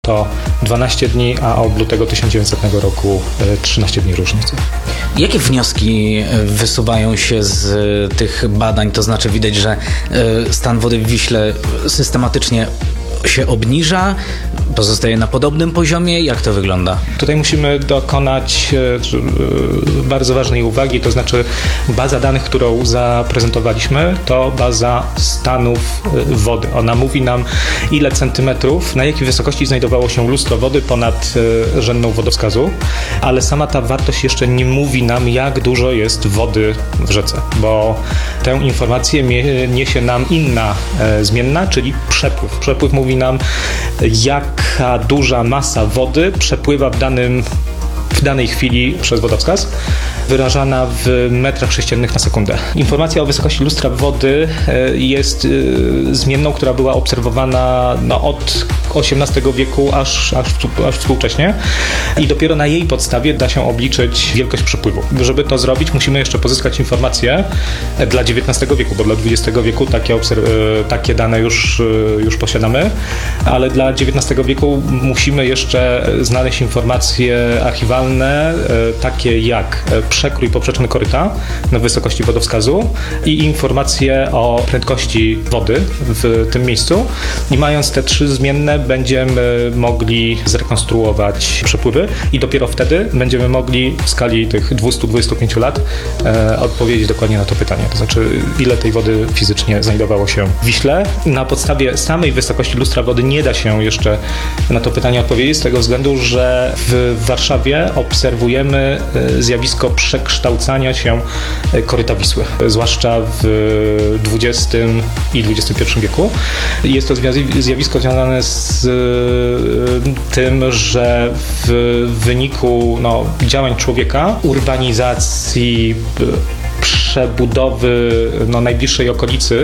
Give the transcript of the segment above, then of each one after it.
to 12 dni, a od lutego 1900 roku 13 dni różnicy. Jakie wnioski wysuwają się z tych badań? To znaczy widać, że stan wody w Wiśle systematycznie się obniża, pozostaje na podobnym poziomie. Jak to wygląda? Tutaj musimy dokonać bardzo ważnej uwagi, to znaczy baza danych, którą zaprezentowaliśmy, to baza stanów wody. Ona mówi nam, ile centymetrów, na jakiej wysokości znajdowało się lustro wody ponad rzędną wodowskazu, ale sama ta wartość jeszcze nie mówi nam, jak dużo jest wody w rzece, bo tę informację niesie nam inna zmienna, czyli przepływ. Przepływ mówi nam, jaka duża masa wody przepływa w danej chwili przez wodowskaz, wyrażana w metrach sześciennych na sekundę. Informacja o wysokości lustra wody jest zmienną, która była obserwowana od XVIII wieku aż współcześnie i dopiero na jej podstawie da się obliczyć wielkość przepływu. Żeby to zrobić, musimy jeszcze pozyskać informacje dla XIX wieku, bo dla XX wieku takie dane już posiadamy, ale dla XIX wieku musimy jeszcze znaleźć informacje archiwalne, takie jak przekrój poprzeczny koryta na wysokości wodowskazu i informacje o prędkości wody w tym miejscu. I mając te trzy zmienne, będziemy mogli zrekonstruować przepływy i dopiero wtedy będziemy mogli w skali tych 225 lat odpowiedzieć dokładnie na to pytanie. To znaczy, ile tej wody fizycznie znajdowało się w Wiśle. Na podstawie samej wysokości lustra wody nie da się jeszcze na to pytanie odpowiedzieć, z tego względu, że w Warszawie obserwujemy zjawisko przekształcania się koryta Wisły, zwłaszcza w XX i XXI wieku. Jest to zjawisko związane z tym, że w wyniku działań człowieka, urbanizacji, przebudowy najbliższej okolicy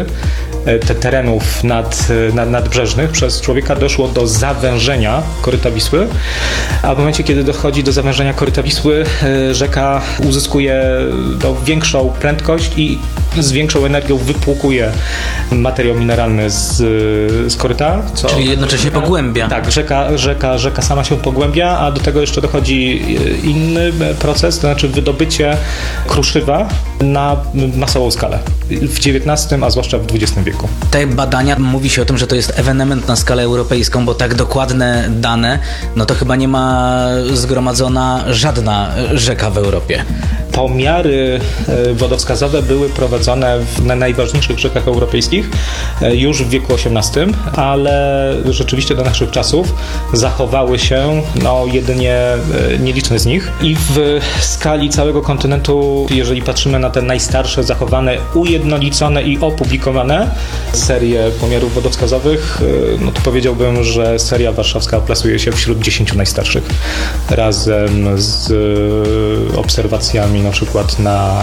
terenów nadbrzeżnych przez człowieka doszło do zawężenia koryta Wisły, a w momencie, kiedy dochodzi do zawężenia koryta Wisły, rzeka uzyskuje większą prędkość i z większą energią wypłukuje materiał mineralny z koryta. Czyli jednocześnie pogłębia. Tak, rzeka sama się pogłębia, a do tego jeszcze dochodzi inny proces, to znaczy wydobycie kruszywa na masową skalę w XIX, a zwłaszcza w XX wieku. Te badania, mówi się o tym, że to jest ewenement na skalę europejską, bo tak dokładne dane, to chyba nie ma zgromadzona żadna rzeka w Europie. Pomiary wodowskazowe były prowadzone na najważniejszych rzekach europejskich już w wieku XVIII, ale rzeczywiście do naszych czasów zachowały się jedynie nieliczne z nich. I w skali całego kontynentu, jeżeli patrzymy na te najstarsze, zachowane, ujednolicone i opublikowane serie pomiarów wodowskazowych, to powiedziałbym, że seria warszawska plasuje się wśród 10 najstarszych, razem z obserwacjami na przykład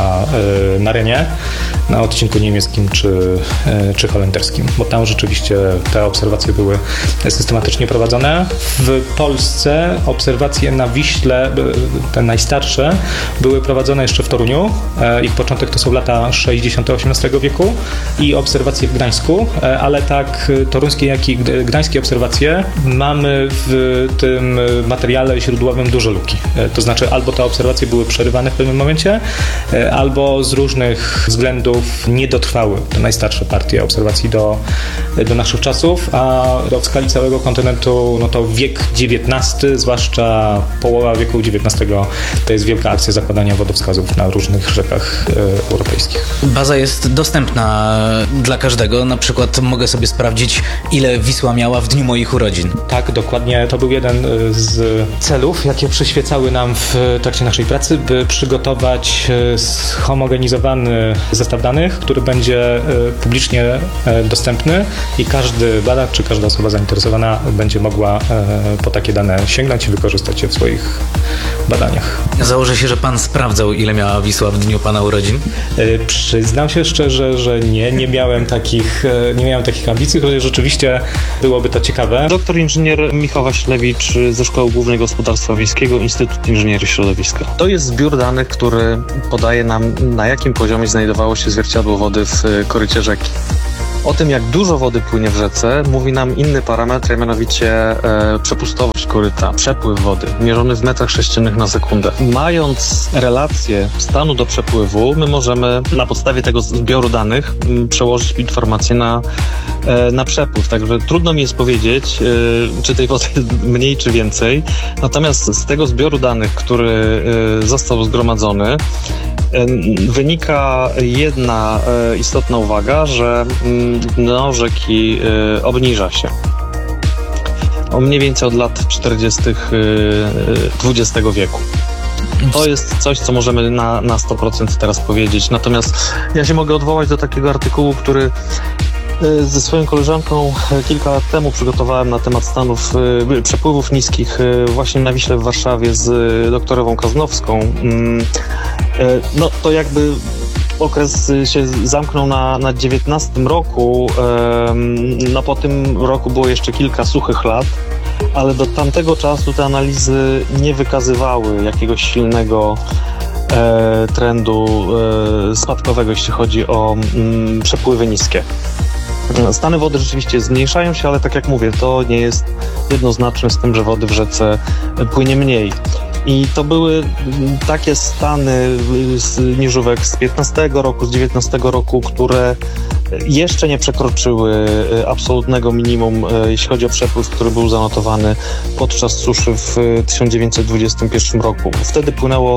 na Renie, na odcinku niemieckim czy holenderskim, bo tam rzeczywiście te obserwacje były systematycznie prowadzone. W Polsce obserwacje na Wiśle, te najstarsze, były prowadzone jeszcze w Toruniu. Ich początek to są lata 60. XVIII wieku i obserwacje w Gdańsku, ale tak toruńskie, jak i gdańskie obserwacje mamy w tym materiale źródłowym duże luki. To znaczy albo te obserwacje były przerywane w pewnym momencie, albo z różnych względów nie dotrwały te najstarsze partie obserwacji do naszych czasów, a w skali całego kontynentu to wiek XIX, zwłaszcza połowa wieku XIX, to jest wielka akcja zakładania wodowskazów na różnych rzekach europejskich. Baza jest dostępna dla każdego, na przykład mogę sobie sprawdzić, ile Wisła miała w dniu moich urodzin. Tak, dokładnie, to był jeden z celów, jakie przyświecały nam w trakcie naszej pracy, by przygotować zhomogenizowany zestaw danych, który będzie publicznie dostępny i każdy badacz czy każda osoba zainteresowana będzie mogła po takie dane sięgnąć i wykorzystać je w swoich badaniach. Założę się, że pan sprawdzał, ile miała Wisła w dniu pana urodzin? Przyznam się szczerze, że nie miałem takich ambicji, chociaż rzeczywiście byłoby to ciekawe. Doktor inżynier Michał Wasilewicz ze Szkoły Głównej Gospodarstwa Wiejskiego, Instytut Inżynierii Środowiska. To jest zbiór danych, który podaje nam, na jakim poziomie znajdowało się zwierciadło wody w korycie rzeki. O tym, jak dużo wody płynie w rzece, mówi nam inny parametr, a mianowicie przepustowość koryta, przepływ wody, mierzony w metrach sześciennych na sekundę. Mając relację stanu do przepływu, my możemy na podstawie tego zbioru danych przełożyć informacje na przepływ. Także trudno mi jest powiedzieć, czy tej wody jest mniej, czy więcej. Natomiast z tego zbioru danych, który został zgromadzony, wynika jedna istotna uwaga, że dno rzeki obniża się. Mniej więcej od lat 40. XX wieku. To jest coś, co możemy na 100% teraz powiedzieć. Natomiast ja się mogę odwołać do takiego artykułu, który ze swoją koleżanką kilka lat temu przygotowałem na temat stanów przepływów niskich właśnie na Wiśle w Warszawie z doktorową Kaznowską. No to jakby okres się zamknął na 19 roku, no po tym roku było jeszcze kilka suchych lat, ale do tamtego czasu te analizy nie wykazywały jakiegoś silnego trendu spadkowego, jeśli chodzi o przepływy niskie. Stany wody rzeczywiście zmniejszają się, ale tak jak mówię, to nie jest jednoznaczne z tym, że wody w rzece płynie mniej. I to były takie stany niżówek z 15 roku, z 19 roku, które jeszcze nie przekroczyły absolutnego minimum, jeśli chodzi o przepływ, który był zanotowany podczas suszy w 1921 roku. Wtedy płynęło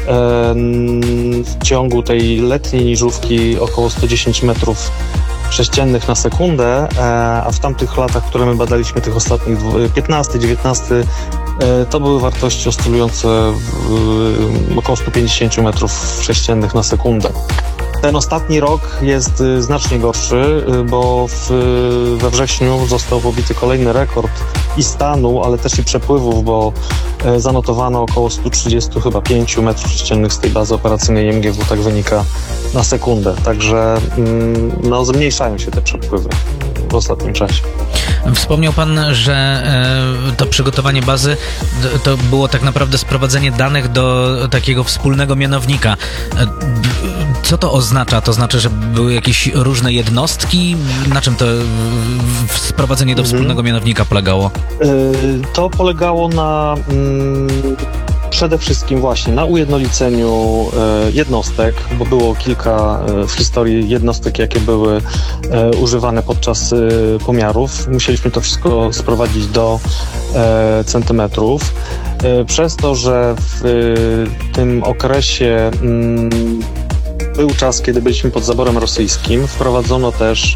w ciągu tej letniej niżówki około 110 metrów sześciennych na sekundę, a w tamtych latach, które my badaliśmy, tych ostatnich 15, 19, to były wartości oscylujące około 150 metrów sześciennych na sekundę. Ten ostatni rok jest znacznie gorszy, bo we wrześniu został pobity kolejny rekord i stanu, ale też i przepływów, bo zanotowano około 135 metrów sześciennych z tej bazy operacyjnej MGW, tak wynika, na sekundę. Także no, zmniejszają się te przepływy w ostatnim czasie. Wspomniał Pan, że to przygotowanie bazy to było tak naprawdę sprowadzenie danych do takiego wspólnego mianownika. Co to oznacza? To znaczy, że były jakieś różne jednostki? Na czym to sprowadzenie do wspólnego mianownika polegało? To polegało na przede wszystkim właśnie na ujednoliceniu jednostek, bo było kilka w historii jednostek, jakie były używane podczas pomiarów. Musieliśmy to wszystko sprowadzić do centymetrów. Przez to, że w tym okresie był czas, kiedy byliśmy pod zaborem rosyjskim, wprowadzono też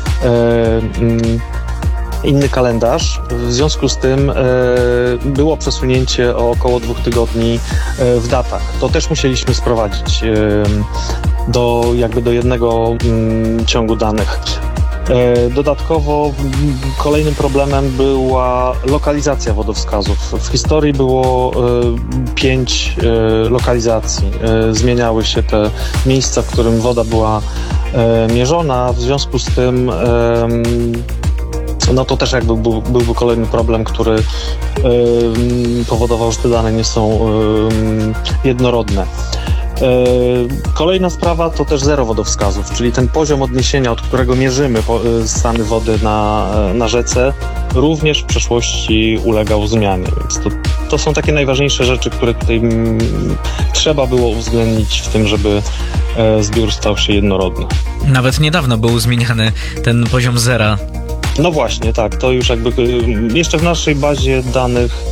inny kalendarz. W związku z tym było przesunięcie o około 2 tygodni w datach. To też musieliśmy sprowadzić do jednego ciągu danych. Dodatkowo kolejnym problemem była lokalizacja wodowskazów. W historii było 5 lokalizacji. Zmieniały się te miejsca, w którym woda była mierzona. W związku z tym no to też jakby byłby kolejny problem, który powodował, że te dane nie są jednorodne. Kolejna sprawa to też zero wodowskazów, czyli ten poziom odniesienia, od którego mierzymy stany wody na rzece, również w przeszłości ulegał zmianie. Więc to są takie najważniejsze rzeczy, które tutaj trzeba było uwzględnić w tym, żeby zbiór stał się jednorodny. Nawet niedawno był zmieniany ten poziom zera. No właśnie, tak, to już jakby jeszcze w naszej bazie danych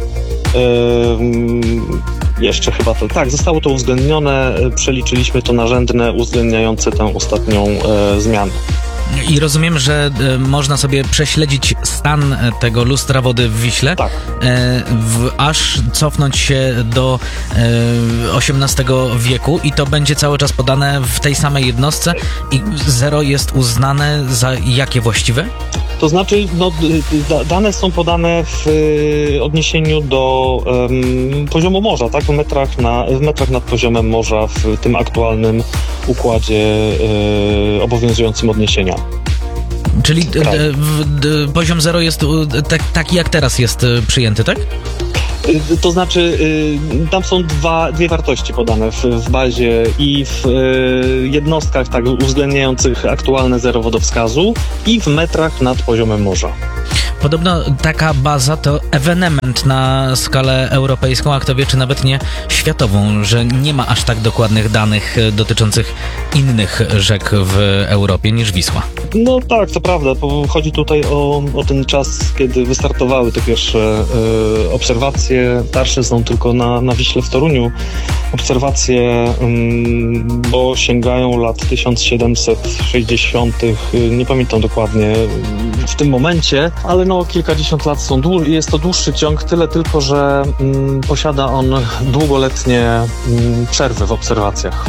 jeszcze chyba to, tak, zostało to uwzględnione, przeliczyliśmy to narzędne uwzględniające tę ostatnią zmianę. I rozumiem, że można sobie prześledzić stan tego lustra wody w Wiśle, tak. Aż cofnąć się do XVIII wieku i to będzie cały czas podane w tej samej jednostce i zero jest uznane za jakie właściwe? To znaczy, no, dane są podane w odniesieniu do poziomu morza, tak? W metrach nad poziomem morza w tym aktualnym układzie obowiązującym odniesienia. Czyli poziom zero jest taki jak teraz jest przyjęty, tak? To znaczy, tam są dwie wartości podane w bazie i w jednostkach tak uwzględniających aktualne zero wodowskazu i w metrach nad poziomem morza. Podobno taka baza to ewenement na skalę europejską, a kto wie, czy nawet nie światową, że nie ma aż tak dokładnych danych dotyczących innych rzek w Europie niż Wisła. No tak, to prawda. Chodzi tutaj o ten czas, kiedy wystartowały te pierwsze obserwacje. Starsze są tylko na Wiśle w Toruniu. Obserwacje, bo sięgają lat 1760. Nie pamiętam dokładnie w tym momencie, ale no kilkadziesiąt lat jest to dłuższy ciąg, tyle tylko, że posiada on długoletnie przerwy w obserwacjach.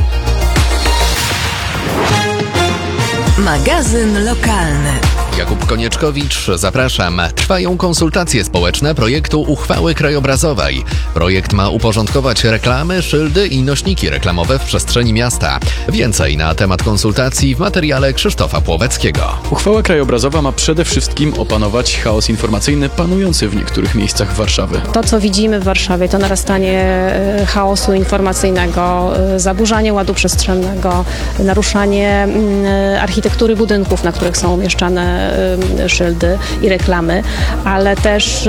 Magazyn lokalny. Jakub Konieczkowicz, zapraszam. Trwają konsultacje społeczne projektu uchwały krajobrazowej. Projekt ma uporządkować reklamy, szyldy i nośniki reklamowe w przestrzeni miasta. Więcej na temat konsultacji w materiale Krzysztofa Płoweckiego. Uchwała krajobrazowa ma przede wszystkim opanować chaos informacyjny panujący w niektórych miejscach Warszawy. To, co widzimy w Warszawie, to narastanie chaosu informacyjnego, zaburzanie ładu przestrzennego, naruszanie architektury budynków, na których są umieszczane szyldy i reklamy, ale też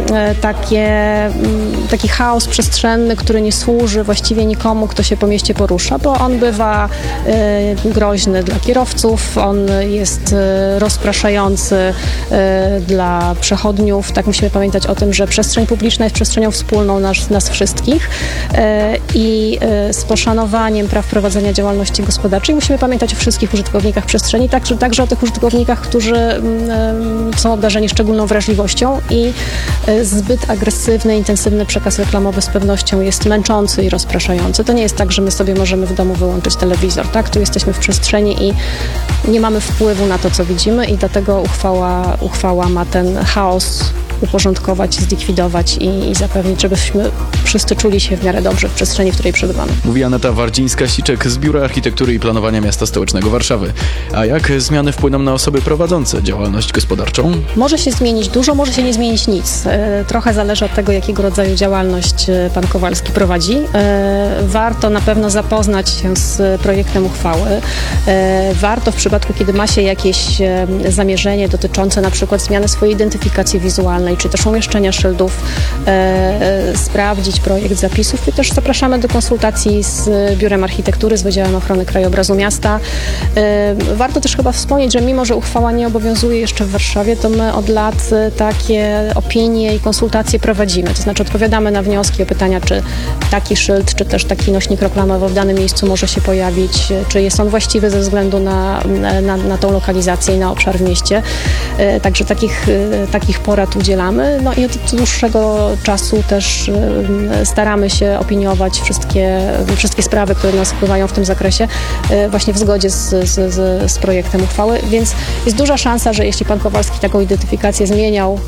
taki chaos przestrzenny, który nie służy właściwie nikomu, kto się po mieście porusza, bo on bywa groźny dla kierowców, on jest rozpraszający dla przechodniów. Tak musimy pamiętać o tym, że przestrzeń publiczna jest przestrzenią wspólną nas wszystkich i z poszanowaniem praw prowadzenia działalności gospodarczej musimy pamiętać o wszystkich użytkownikach przestrzeni, także o tych użytkownikach, którzy są obdarzeni szczególną wrażliwością i zbyt agresywny, intensywny przekaz reklamowy z pewnością jest męczący i rozpraszający. To nie jest tak, że my sobie możemy w domu wyłączyć telewizor, tak? Tu jesteśmy w przestrzeni i nie mamy wpływu na to, co widzimy i dlatego uchwała ma ten chaos uporządkować, zlikwidować i zapewnić, żebyśmy wszyscy czuli się w miarę dobrze w przestrzeni, w której przebywamy. Mówi Aneta Wardzińska-Siczek z Biura Architektury i Planowania Miasta Stołecznego Warszawy. A jak zmiany wpłyną na osoby prowadzące działalność gospodarczą? Może się zmienić dużo, może się nie zmienić nic. Trochę zależy od tego, jakiego rodzaju działalność pan Kowalski prowadzi. Warto na pewno zapoznać się z projektem uchwały. Warto w przypadku, kiedy ma się jakieś zamierzenie dotyczące na przykład zmiany swojej identyfikacji wizualnej, czy też umieszczenia szyldów, sprawdzić projekt zapisów i też zapraszamy do konsultacji z Biurem Architektury, z Wydziałem Ochrony Krajobrazu Miasta. Warto też chyba wspomnieć, że mimo, że uchwała nie obowiązuje jeszcze w Warszawie, to my od lat takie opinie i konsultacje prowadzimy. To znaczy odpowiadamy na wnioski o pytania, czy taki szyld, czy też taki nośnik reklamowy w danym miejscu może się pojawić, czy jest on właściwy ze względu na tą lokalizację i na obszar w mieście. Także takich porad udzielamy. No i od dłuższego czasu też staramy się opiniować wszystkie sprawy, które do nas wpływają w tym zakresie, właśnie w zgodzie z projektem uchwały, więc jest duża szansa, że jeśli pan Kowalski taką identyfikację zmieniał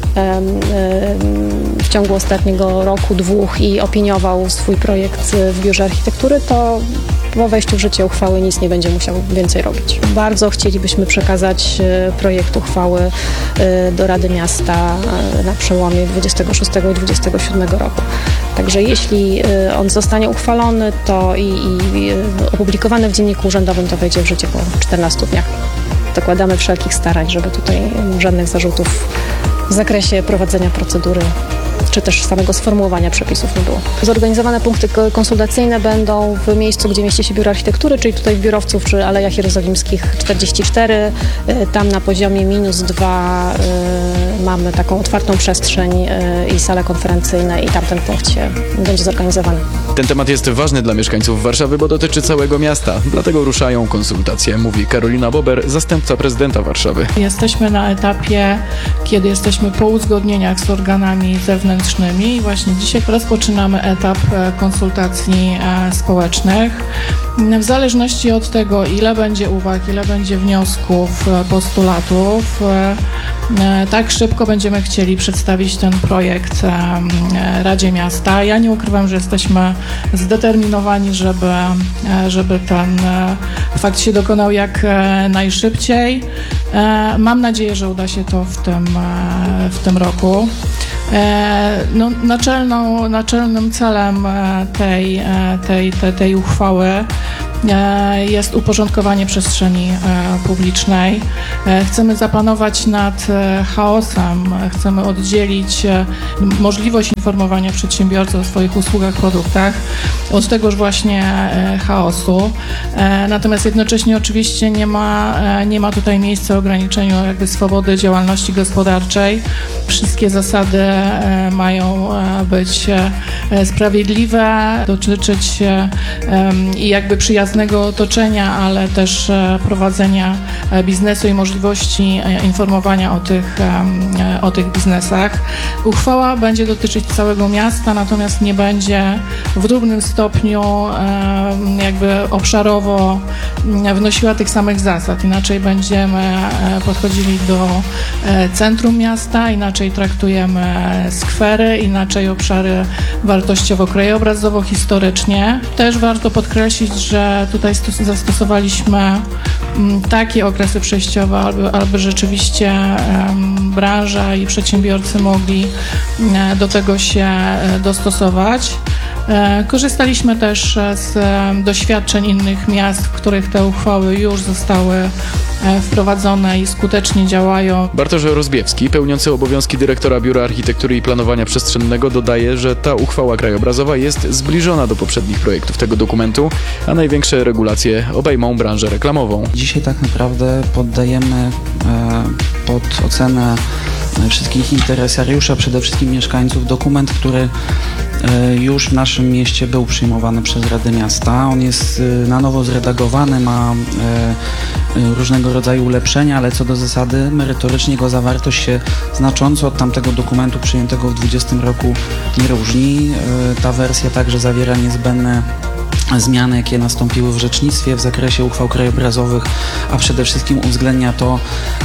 w ciągu ostatniego roku, dwóch i opiniował swój projekt w Biurze Architektury, to po wejściu w życie uchwały nic nie będzie musiał więcej robić. Bardzo chcielibyśmy przekazać projekt uchwały do Rady Miasta na przełomie 26 i 27 roku. Także jeśli on zostanie uchwalony, to i opublikowany w Dzienniku Urzędowym, to wejdzie w życie po 14 dniach. Dokładamy wszelkich starań, żeby tutaj żadnych zarzutów w zakresie prowadzenia procedury czy też samego sformułowania przepisów nie było. Zorganizowane punkty konsultacyjne będą w miejscu, gdzie mieści się Biuro Architektury, czyli tutaj w Biurowców przy Alejach Jerozolimskich 44. Tam na poziomie -2 mamy taką otwartą przestrzeń i salę konferencyjne i tamten punkt się będzie zorganizowany. Ten temat jest ważny dla mieszkańców Warszawy, bo dotyczy całego miasta. Dlatego ruszają konsultacje, mówi Karolina Bober, zastępca prezydenta Warszawy. Jesteśmy na etapie, kiedy jesteśmy po uzgodnieniach z organami zewnętrznymi i właśnie dzisiaj rozpoczynamy etap konsultacji społecznych. W zależności od tego, ile będzie uwag, ile będzie wniosków, postulatów, tak szybko będziemy chcieli przedstawić ten projekt Radzie Miasta. Ja nie ukrywam, że jesteśmy zdeterminowani, żeby ten fakt się dokonał jak najszybciej. Mam nadzieję, że uda się to w tym roku. No, naczelnym celem tej uchwały jest uporządkowanie przestrzeni publicznej. Chcemy zapanować nad chaosem, chcemy oddzielić możliwość informowania przedsiębiorców o swoich usługach, produktach od tegoż właśnie chaosu. Natomiast jednocześnie oczywiście nie ma tutaj miejsca ograniczeniu jakby swobody działalności gospodarczej. Wszystkie zasady mają być sprawiedliwe, dotyczyć i jakby przyjaznego otoczenia, ale też prowadzenia biznesu i możliwości informowania o tych biznesach. Uchwała będzie dotyczyć całego miasta, natomiast nie będzie w równym stopniu jakby obszarowo wnosiła tych samych zasad. Inaczej będziemy podchodzili do centrum miasta, inaczej traktujemy skwery, inaczej obszary wartościowo-krajobrazowo-historycznie. Też warto podkreślić, że tutaj zastosowaliśmy takie okresy przejściowe, aby rzeczywiście branża i przedsiębiorcy mogli do tego się dostosować. Korzystaliśmy też z doświadczeń innych miast, w których te uchwały już zostały wprowadzone i skutecznie działają. Bartosz Rozbiewski, pełniący obowiązki dyrektora Biura Architektury i Planowania Przestrzennego, dodaje, że ta uchwała krajobrazowa jest zbliżona do poprzednich projektów tego dokumentu, a największe regulacje obejmą branżę reklamową. Dzisiaj tak naprawdę poddajemy pod ocenę wszystkich interesariuszy, a przede wszystkim mieszkańców dokument, który już w naszym mieście był przyjmowany przez Radę Miasta. On jest na nowo zredagowany, ma różnego rodzaju ulepszenia, ale co do zasady merytorycznie jego zawartość się znacząco od tamtego dokumentu przyjętego w 2020 roku nie różni. Ta wersja także zawiera niezbędne zmiany, jakie nastąpiły w rzecznictwie w zakresie uchwał krajobrazowych, a przede wszystkim uwzględnia to,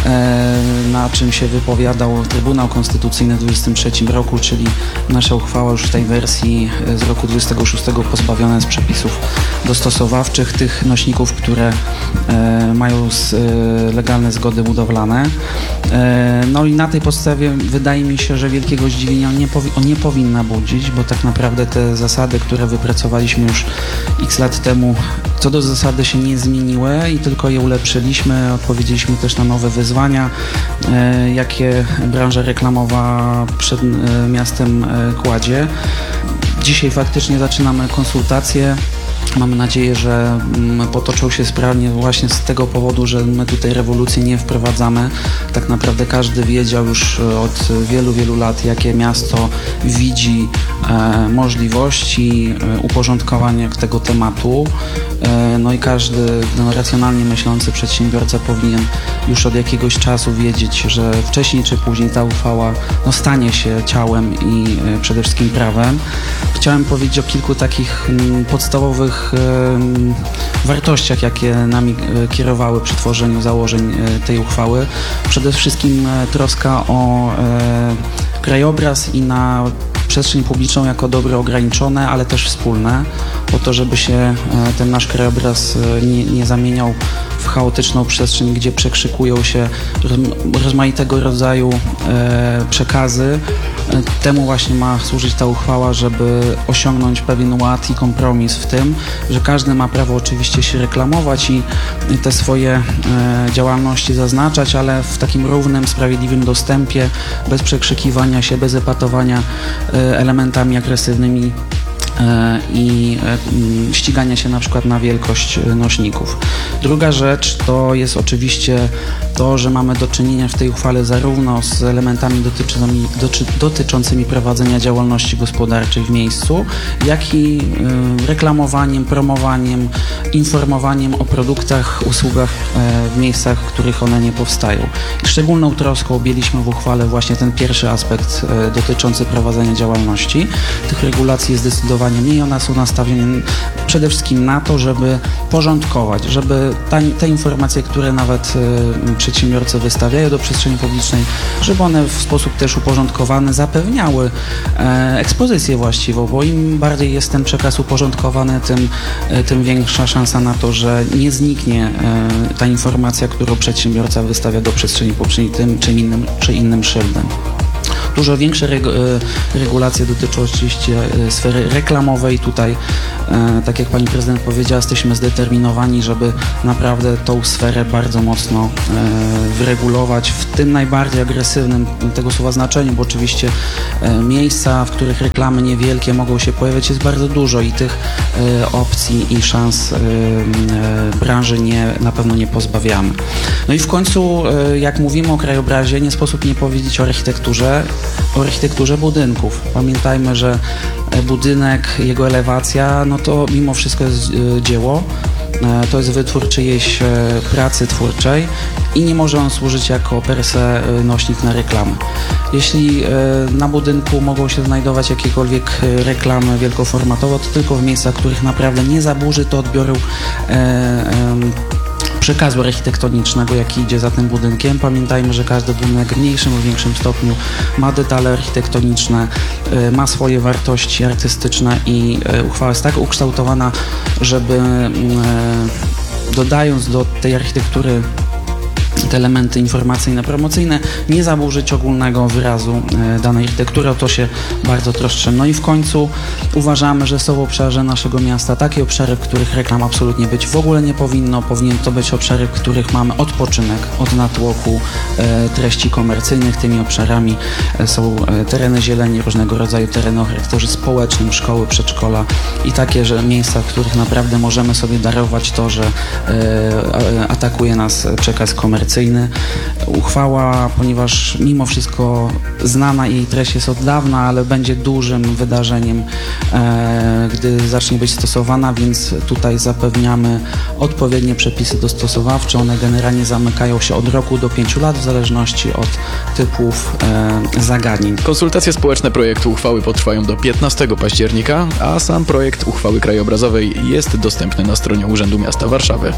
na czym się wypowiadał Trybunał Konstytucyjny w 2023 roku, czyli nasza uchwała już w tej wersji z roku 26 pozbawiona jest przepisów dostosowawczych tych nośników, które mają legalne zgody budowlane. No i na tej podstawie wydaje mi się, że wielkiego zdziwienia nie powinna budzić, bo tak naprawdę te zasady, które wypracowaliśmy już x lat temu, co do zasady się nie zmieniły i tylko je ulepszyliśmy. Odpowiedzieliśmy też na nowe wyzwania, jakie branża reklamowa przed miastem kładzie. Dzisiaj faktycznie zaczynamy konsultacje. Mamy nadzieję, że potoczą się sprawnie właśnie z tego powodu, że my tutaj rewolucji nie wprowadzamy. Tak naprawdę każdy wiedział już od wielu, wielu lat, jakie miasto widzi możliwości uporządkowania tego tematu. No i każdy racjonalnie myślący przedsiębiorca powinien już od jakiegoś czasu wiedzieć, że wcześniej czy później ta uchwała stanie się ciałem i przede wszystkim prawem. Chciałem powiedzieć o kilku takich podstawowych wartościach, jakie nami kierowały przy tworzeniu założeń tej uchwały. Przede wszystkim troska o krajobraz i na przestrzeń publiczną jako dobro ograniczone, ale też wspólne, po to, żeby się ten nasz krajobraz nie zamieniał w chaotyczną przestrzeń, gdzie przekrzykują się rozmaitego rodzaju przekazy. Temu właśnie ma służyć ta uchwała, żeby osiągnąć pewien ład i kompromis w tym, że każdy ma prawo oczywiście się reklamować i te swoje działalności zaznaczać, ale w takim równym, sprawiedliwym dostępie, bez przekrzykiwania się, bez epatowania elementami agresywnymi i ścigania się na przykład na wielkość nośników. Druga rzecz to jest oczywiście to, że mamy do czynienia w tej uchwale zarówno z elementami dotyczącymi prowadzenia działalności gospodarczej w miejscu, jak i reklamowaniem, promowaniem, informowaniem o produktach, usługach w miejscach, w których one nie powstają. I szczególną troską objęliśmy w uchwale właśnie ten pierwszy aspekt dotyczący prowadzenia działalności. Tych regulacji jest zdecydowanie mniej, one są nastawione przede wszystkim na to, żeby porządkować, żeby te informacje, które nawet przedsiębiorcy wystawiają do przestrzeni publicznej, żeby one w sposób też uporządkowany zapewniały ekspozycję właściwą, bo im bardziej jest ten przekaz uporządkowany, tym większa szansa na to, że nie zniknie ta informacja, którą przedsiębiorca wystawia do przestrzeni publicznej tym czy innym szyldem. Dużo większe regulacje dotyczą oczywiście sfery reklamowej. Tutaj, tak jak pani prezydent powiedziała, jesteśmy zdeterminowani, żeby naprawdę tą sferę bardzo mocno wyregulować w tym najbardziej agresywnym tego słowa znaczeniu, bo oczywiście miejsca, w których reklamy niewielkie mogą się pojawiać, jest bardzo dużo i tych opcji i szans branży na pewno nie pozbawiamy. No i w końcu, jak mówimy o krajobrazie, nie sposób nie powiedzieć o architekturze budynków. Pamiętajmy, że budynek, jego elewacja, no to mimo wszystko jest dzieło, to jest wytwór czyjejś pracy twórczej i nie może on służyć jako per se nośnik na reklamę. Jeśli na budynku mogą się znajdować jakiekolwiek reklamy wielkoformatowe, to tylko w miejscach, których naprawdę nie zaburzy to odbioru przekazu architektonicznego, jaki idzie za tym budynkiem. Pamiętajmy, że każdy budynek w mniejszym lub większym stopniu ma detale architektoniczne, ma swoje wartości artystyczne i uchwała jest tak ukształtowana, żeby dodając do tej architektury te elementy informacyjno-promocyjne, nie zaburzyć ogólnego wyrazu danej architektury. O to się bardzo troszczymy. No i w końcu uważamy, że są w obszarze naszego miasta takie obszary, w których reklam absolutnie być w ogóle nie powinno. Powinien to być obszary, w których mamy odpoczynek od natłoku treści komercyjnych. Tymi obszarami są tereny zieleni, różnego rodzaju tereny o charakterze społecznym, szkoły, przedszkola i takie miejsca, w których naprawdę możemy sobie darować to, że atakuje nas przekaz komercyjny. Uchwała, ponieważ mimo wszystko znana jej treść jest od dawna, ale będzie dużym wydarzeniem, gdy zacznie być stosowana, więc tutaj zapewniamy odpowiednie przepisy dostosowawcze. One generalnie zamykają się od roku do 5 lat, w zależności od typów zagadnień. Konsultacje społeczne projektu uchwały potrwają do 15 października, a sam projekt uchwały krajobrazowej jest dostępny na stronie Urzędu Miasta Warszawy.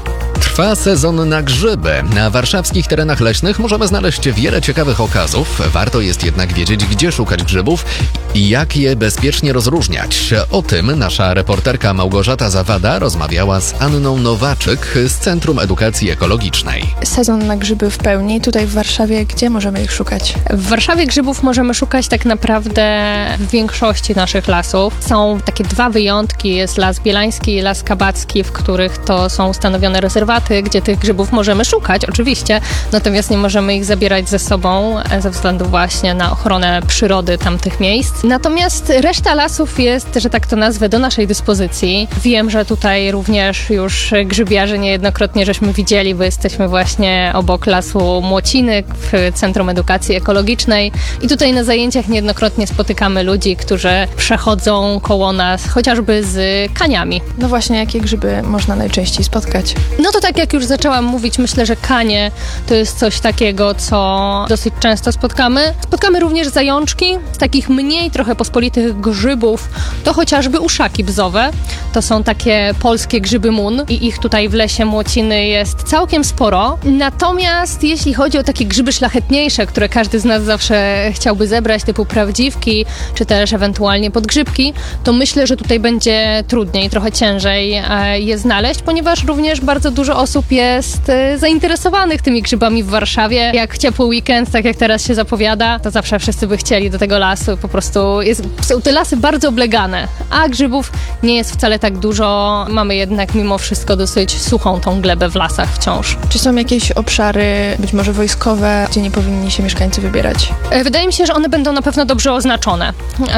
Trwa sezon na grzyby. Na warszawskich terenach leśnych możemy znaleźć wiele ciekawych okazów. Warto jest jednak wiedzieć, gdzie szukać grzybów i jak je bezpiecznie rozróżniać. O tym nasza reporterka Małgorzata Zawada rozmawiała z Anną Nowaczyk z Centrum Edukacji Ekologicznej. Sezon na grzyby w pełni. Tutaj w Warszawie, gdzie możemy ich szukać? W Warszawie grzybów możemy szukać tak naprawdę w większości naszych lasów. Są takie dwa wyjątki. Jest Las Bielański i Las Kabacki, w których to są ustanowione rezerwaty, gdzie tych grzybów możemy szukać, oczywiście, natomiast nie możemy ich zabierać ze sobą ze względu właśnie na ochronę przyrody tamtych miejsc. Natomiast reszta lasów jest, że tak to nazwę, do naszej dyspozycji. Wiem, że tutaj również już grzybiarzy niejednokrotnie żeśmy widzieli, bo jesteśmy właśnie obok Lasu Młociny w Centrum Edukacji Ekologicznej i tutaj na zajęciach niejednokrotnie spotykamy ludzi, którzy przechodzą koło nas chociażby z kaniami. No właśnie, jakie grzyby można najczęściej spotkać? No to tak jak już zaczęłam mówić, myślę, że kanie to jest coś takiego, co dosyć często spotkamy. Spotkamy również zajączki. Z takich mniej trochę pospolitych grzybów to chociażby uszaki bzowe. To są takie polskie grzyby mun i ich tutaj w Lesie Młociny jest całkiem sporo. Natomiast jeśli chodzi o takie grzyby szlachetniejsze, które każdy z nas zawsze chciałby zebrać, typu prawdziwki, czy też ewentualnie podgrzybki, to myślę, że tutaj będzie trudniej, trochę ciężej je znaleźć, ponieważ również bardzo dużo osób jest zainteresowanych tymi grzybami w Warszawie. Jak w ciepły weekend, tak jak teraz się zapowiada, to zawsze wszyscy by chcieli do tego lasu. Po prostu są te lasy bardzo oblegane, a grzybów nie jest wcale tak dużo. Mamy jednak mimo wszystko dosyć suchą tą glebę w lasach wciąż. Czy są jakieś obszary, być może wojskowe, gdzie nie powinni się mieszkańcy wybierać? Wydaje mi się, że one będą na pewno dobrze oznaczone.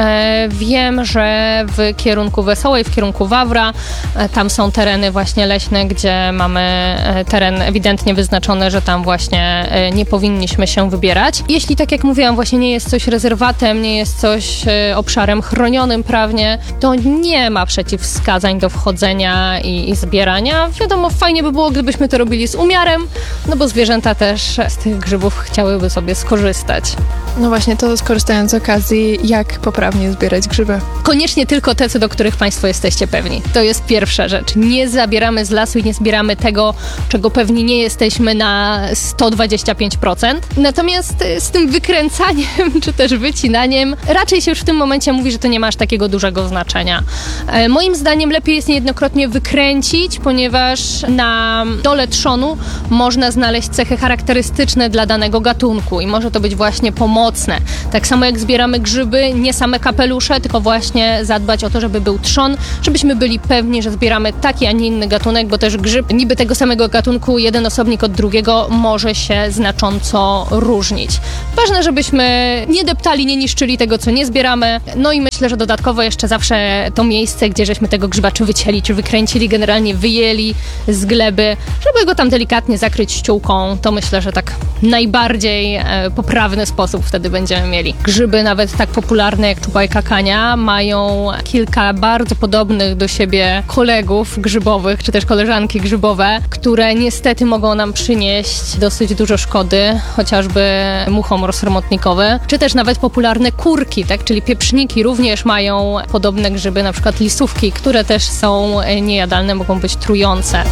Wiem, że w kierunku Wesołej, w kierunku Wawra, tam są tereny właśnie leśne, gdzie mamy teren ewidentnie wyznaczony, że tam właśnie nie powinniśmy się wybierać. Jeśli, tak jak mówiłam, właśnie nie jest coś rezerwatem, nie jest coś obszarem chronionym prawnie, to nie ma przeciwwskazań do wchodzenia i zbierania. Wiadomo, fajnie by było, gdybyśmy to robili z umiarem, no bo zwierzęta też z tych grzybów chciałyby sobie skorzystać. No właśnie, to skorzystając z okazji, jak poprawnie zbierać grzyby? Koniecznie tylko te, do których Państwo jesteście pewni. To jest pierwsza rzecz. Nie zabieramy z lasu i nie zbieramy tego, tego, czego pewnie nie jesteśmy na 125%. Natomiast z tym wykręcaniem, czy też wycinaniem, raczej się już w tym momencie mówi, że to nie ma aż takiego dużego znaczenia. Moim zdaniem lepiej jest niejednokrotnie wykręcić, ponieważ na dole trzonu można znaleźć cechy charakterystyczne dla danego gatunku i może to być właśnie pomocne. Tak samo jak zbieramy grzyby, nie same kapelusze, tylko właśnie zadbać o to, żeby był trzon, żebyśmy byli pewni, że zbieramy taki, a nie inny gatunek, bo też grzyb niby tego samego gatunku, jeden osobnik od drugiego może się znacząco różnić. Ważne, żebyśmy nie deptali, nie niszczyli tego, co nie zbieramy. No i myślę, że dodatkowo jeszcze zawsze to miejsce, gdzie żeśmy tego grzyba czy wycięli, czy wykręcili, generalnie wyjęli z gleby, żeby go tam delikatnie zakryć ściółką, to myślę, że tak najbardziej poprawny sposób wtedy będziemy mieli. Grzyby nawet tak popularne jak czubajka kania mają kilka bardzo podobnych do siebie kolegów grzybowych, czy też koleżanki grzybowe, które niestety mogą nam przynieść dosyć dużo szkody, chociażby muchomor sromotnikowy, czy też nawet popularne kurki, tak, czyli pieprzniki również mają podobne grzyby, na przykład lisówki, które też są niejadalne, mogą być trujące.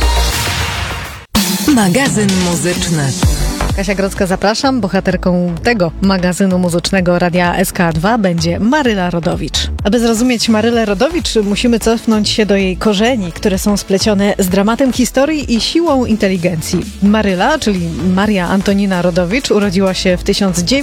Magazyn muzyczny. Kasia Grodzka, zapraszam. Bohaterką tego magazynu muzycznego Radia SK2 będzie Maryla Rodowicz. Aby zrozumieć Marylę Rodowicz, musimy cofnąć się do jej korzeni, które są splecione z dramatem historii i siłą inteligencji. Maryla, czyli Maria Antonina Rodowicz, urodziła się w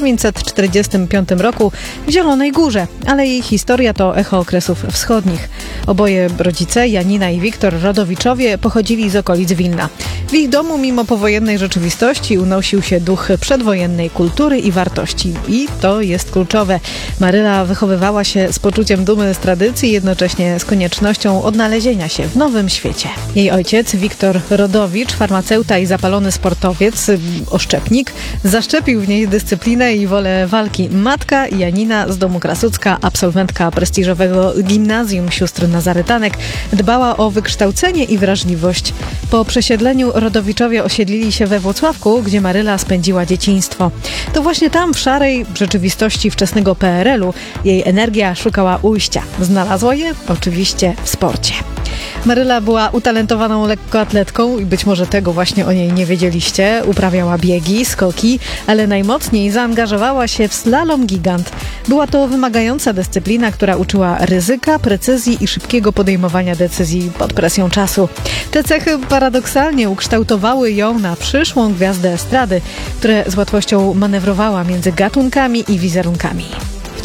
1945 roku w Zielonej Górze, ale jej historia to echo okresów wschodnich. Oboje rodzice, Janina i Wiktor Rodowiczowie, pochodzili z okolic Wilna. W ich domu, mimo powojennej rzeczywistości, unosił się duch przedwojennej kultury i wartości. I to jest kluczowe. Maryla wychowywała się z poczuciem dumy z tradycji, jednocześnie z koniecznością odnalezienia się w nowym świecie. Jej ojciec, Wiktor Rodowicz, farmaceuta i zapalony sportowiec, oszczepnik, zaszczepił w niej dyscyplinę i wolę walki. Matka, Janina z domu Krasucka, absolwentka prestiżowego gimnazjum sióstr Nazarytanek, dbała o wykształcenie i wrażliwość. Po przesiedleniu Rodowiczowie osiedlili się we Włocławku, gdzie Maryla spędziła dzieciństwo. To właśnie tam, w szarej rzeczywistości wczesnego PRL-u, jej energia szukała ujścia. Znalazła je oczywiście w sporcie. Maryla była utalentowaną lekkoatletką i być może tego właśnie o niej nie wiedzieliście. Uprawiała biegi, skoki, ale najmocniej zaangażowała się w slalom gigant. Była to wymagająca dyscyplina, która uczyła ryzyka, precyzji i szybkiego podejmowania decyzji pod presją czasu. Te cechy paradoksalnie ukształtowały ją na przyszłą gwiazdę estrady, która z łatwością manewrowała między gatunkami i wizerunkami. W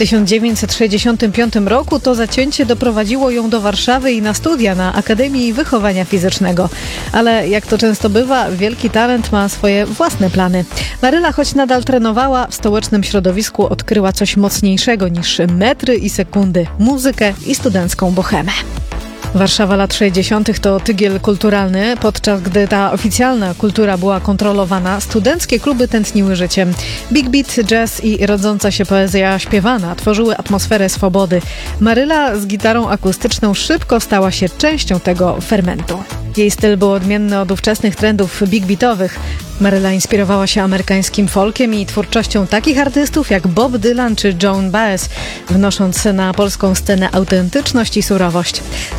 1965 roku to zacięcie doprowadziło ją do Warszawy i na studia na Akademii Wychowania Fizycznego. Ale jak to często bywa, wielki talent ma swoje własne plany. Maryla, choć nadal trenowała, w stołecznym środowisku odkryła coś mocniejszego niż metry i sekundy, muzykę i studencką bohemę. Warszawa lat 60. to tygiel kulturalny. Podczas gdy ta oficjalna kultura była kontrolowana, studenckie kluby tętniły życiem. Big beat, jazz i rodząca się poezja śpiewana tworzyły atmosferę swobody. Maryla z gitarą akustyczną szybko stała się częścią tego fermentu. Jej styl był odmienny od ówczesnych trendów big beatowych. Maryla inspirowała się amerykańskim folkiem i twórczością takich artystów jak Bob Dylan czy Joan Baez, wnosząc na polską scenę autentyczność i surowość. W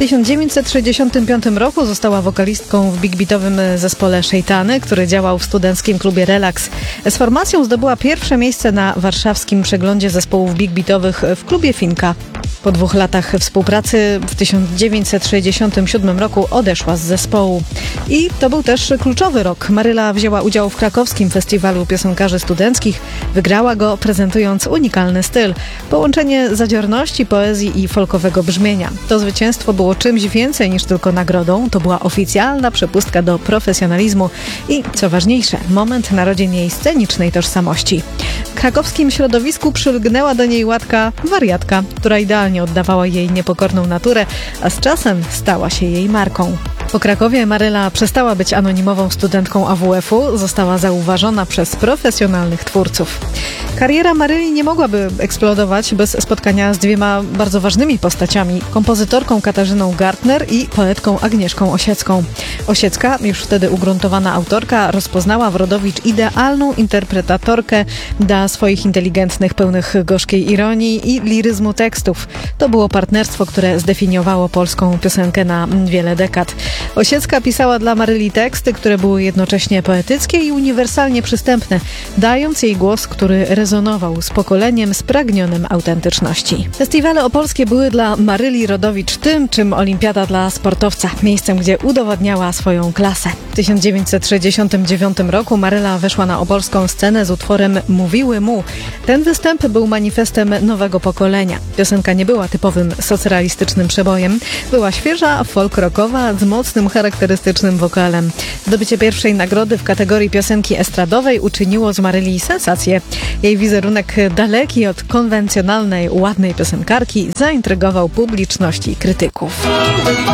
1965 roku została wokalistką w big beatowym zespole Szejtany, który działał w studenckim klubie Relax. Z formacją zdobyła pierwsze miejsce na warszawskim przeglądzie zespołów big beatowych w klubie Finka. Po 2 latach współpracy w 1967 roku odeszła z zespołu. I to był też kluczowy rok. Maryla wzięła udział w krakowskim festiwalu piosenkarzy studenckich. Wygrała go, prezentując unikalny styl. Połączenie zadziorności, poezji i folkowego brzmienia. To zwycięstwo było czymś więcej niż tylko nagrodą. To była oficjalna przepustka do profesjonalizmu i, co ważniejsze, moment narodzin jej scenicznej tożsamości. W krakowskim środowisku przylgnęła do niej łatka wariatka, która idealnie oddawała jej niepokorną naturę, a z czasem stała się jej marką. Po Krakowie Maryla przestała być anonimową studentką AWF-u, została zauważona przez profesjonalnych twórców. Kariera Maryli nie mogłaby eksplodować bez spotkania z 2 bardzo ważnymi postaciami, kompozytorką Katarzyną Gartner i poetką Agnieszką Osiecką. Osiecka, już wtedy ugruntowana autorka, rozpoznała w Rodowicz idealną interpretatorkę dla swoich inteligentnych, pełnych gorzkiej ironii i liryzmu tekstów. To było partnerstwo, które zdefiniowało polską piosenkę na wiele dekad. Osiecka pisała dla Maryli teksty, które były jednocześnie poetyckie i uniwersalnie przystępne, dając jej głos, który rezonował z pokoleniem spragnionym autentyczności. Festiwale opolskie były dla Maryli Rodowicz tym, czym olimpiada dla sportowca, miejscem, gdzie udowodniała swoją klasę. W 1969 roku Maryla weszła na opolską scenę z utworem Mówiły mu. Ten występ był manifestem nowego pokolenia. Piosenka nie była typowym socrealistycznym przebojem. Była świeża, folk-rockowa, z mocnym, charakterystycznym wokalem. Zdobycie pierwszej nagrody w kategorii piosenki estradowej uczyniło z Maryli sensację. Jej wizerunek daleki od konwencjonalnej, ładnej piosenkarki zaintrygował publiczność i krytyków.